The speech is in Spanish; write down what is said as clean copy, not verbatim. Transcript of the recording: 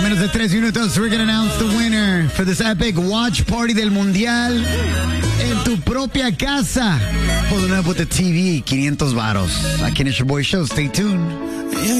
menos de 3 minutos, we're gonna announce the winner for this epic watch party del Mundial en tu propia casa. Pulling up with the TV, 500 varos. Aquí en el Boy Show, stay tuned.